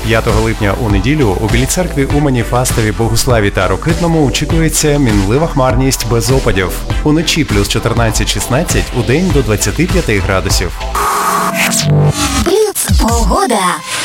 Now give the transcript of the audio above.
5 липня у неділю у Білій церкві, Умані, Фастові, Богуславі та Рокитному очікується мінлива хмарність без опадів. Уночі плюс 14-16, удень до 25 градусів. Бліц погода.